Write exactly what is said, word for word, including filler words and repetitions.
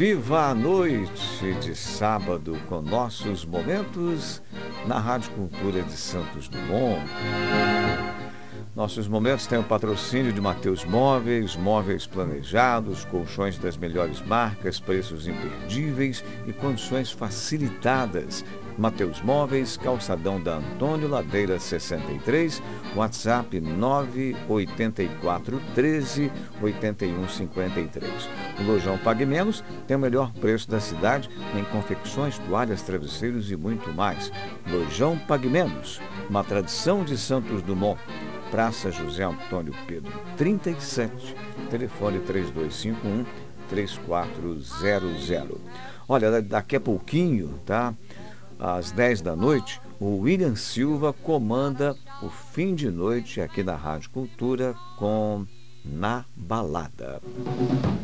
Viva a noite de sábado com nossos momentos na Rádio Cultura de Santos Dumont. Nossos momentos têm o patrocínio de Mateus Móveis, móveis planejados, colchões das melhores marcas, preços imperdíveis e condições facilitadas. Mateus Móveis, Calçadão da Antônio, Ladeira sessenta e três, WhatsApp nove oito quatro um três oito um cinco três. O Lojão Pague Menos tem o melhor preço da cidade em confecções, toalhas, travesseiros e muito mais. Lojão Pague Menos, uma tradição de Santos Dumont. Praça José Antônio Pedro, trinta e sete, telefone três dois cinco um, três quatro zero zero. Olha, daqui a pouquinho, tá? Às dez da noite, o William Silva comanda o fim de noite aqui na Rádio Cultura com Na Balada.